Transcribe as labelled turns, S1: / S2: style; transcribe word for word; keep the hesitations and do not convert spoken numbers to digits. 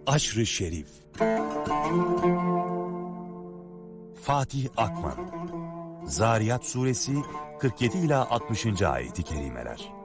S1: Aşr-ı Şerif. Fatih Akman. Zariyat Suresi kırk yedi ila altmışıncı ayeti kerimeler.